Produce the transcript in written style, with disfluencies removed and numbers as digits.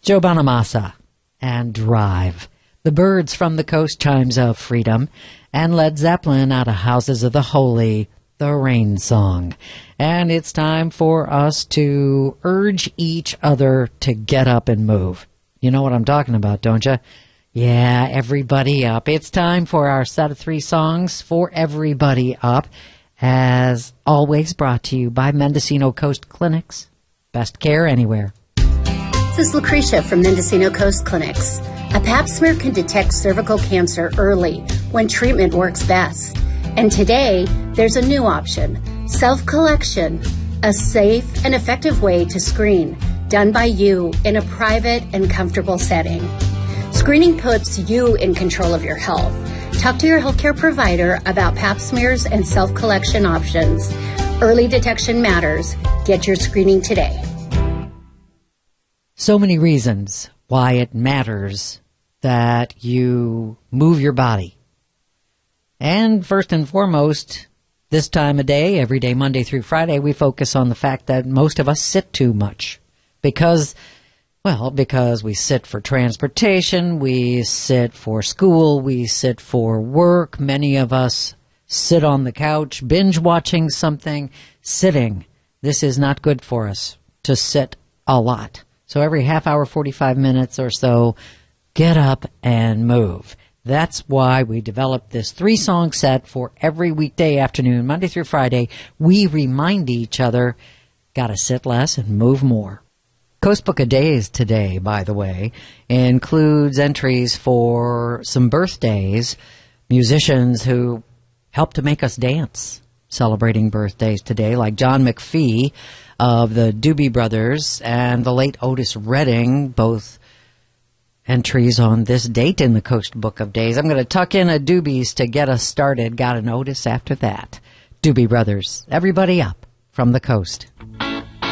Joe Bonamassa and Drive. The Byrds from the Coast, Chimes of Freedom. And Led Zeppelin out of Houses of the Holy, the Rain Song. And it's time for us to urge each other to get up and move. You know what I'm talking about, don't you? Yeah, everybody up. It's time for our set of 3 songs for everybody up. As always, brought to you by Mendocino Coast Clinics. Best care anywhere. This is Lucretia from Mendocino Coast Clinics. A pap smear can detect cervical cancer early when treatment works best. And today, there's a new option, self-collection, a safe and effective way to screen, done by you in a private and comfortable setting. Screening puts you in control of your health. Talk to your healthcare provider about pap smears and self-collection options. Early detection matters. Get your screening today. So many reasons why it matters that you move your body. And first and foremost, this time of day, every day, Monday through Friday, we focus on the fact that most of us sit too much. Because we sit for transportation, we sit for school, we sit for work. Many of us sit on the couch, binge watching something, sitting. This is not good for us to sit a lot. So every half hour, 45 minutes or so, get up and move. That's why we developed this 3-song set for every weekday afternoon, Monday through Friday. We remind each other, gotta sit less and move more. Coast Book of Days today, by the way, includes entries for some birthdays, musicians who helped to make us dance, celebrating birthdays today, like John McPhee of the Doobie Brothers and the late Otis Redding, both entries on this date in the Coast Book of Days. I'm going to tuck in a Doobies to get us started. Got an Otis after that. Doobie Brothers, everybody up from the coast.